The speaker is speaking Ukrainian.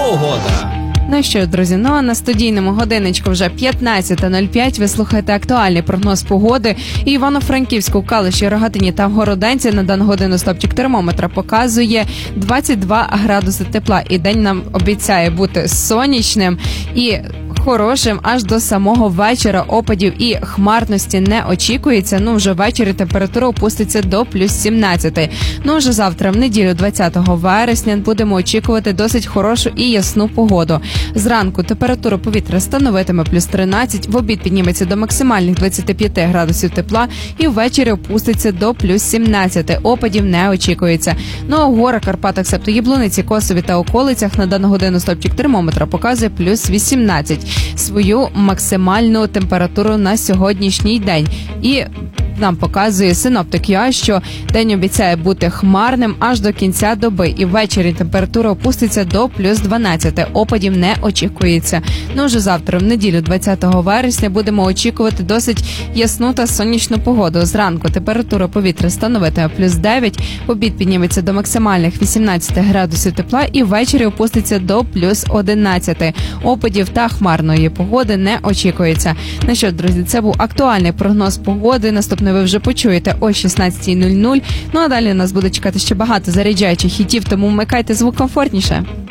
погода. Ну що, друзі, а на студійному годиночку вже 15:05. Ви слухаєте актуальний прогноз погоди. І Івано-Франківську, Калуші, Рогатині та Городенці на дану годину стопчик термометра показує 22 градуси тепла. І день нам обіцяє бути сонячним і хорошим аж до самого вечора. Опадів і хмарності не очікується. Вже ввечері температура опуститься до плюс 17. Вже завтра, в неділю, 20 вересня, будемо очікувати досить хорошу і ясну погоду. Зранку температура повітря становитиме плюс 13, в обід підніметься до максимальних 25 градусів тепла і ввечері опуститься до плюс 17. Опадів не очікується. А в горах, Карпатах, Септо, Яблуниці, Косові та околицях на дану годину стопчик термометра показує плюс 18. Свою максимальну температуру на сьогоднішній день. І нам показує синоптик ЮА, що день обіцяє бути хмарним аж до кінця доби. І ввечері температура опуститься до плюс 12. Опадів не очікується. Вже завтра, в неділю, 20 вересня, будемо очікувати досить ясну та сонячну погоду. Зранку температура повітря становитиме плюс 9, в обід підніметься до максимальних 18 градусів тепла і ввечері опуститься до плюс 11. Опадів та хмарної погоди не очікується. Що, друзі, це був актуальний прогноз погоди. Наступний ви вже почуєте о 16:00. А далі нас буде чекати ще багато заряджаючих хітів, тому вмикайте звук комфортніше.